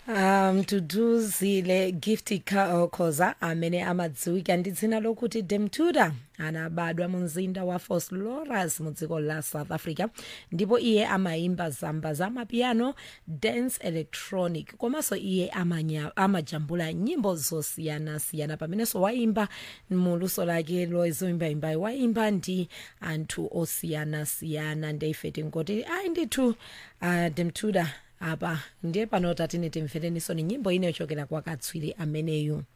Tuduzile Gifty Khoza amene amadziwika ndi dzina lokuti Demtuda anabadwa mu mzinda wa Vosloorus mu dziko la South Africa ndipo iye amayimba zamba za mapiano, dance, electronic komanso iye amajambula nyimbo zosiyanasiyana pamenenso waimba mu luso lake lozoimbayimbayi waimba ndi anthu osiyanasiyana ndeife tingoti ayi ndithu Demtuda apa ndiye pano tatine timvereninso ni nyimbo ine yochokera kwa katswiri ameneyu.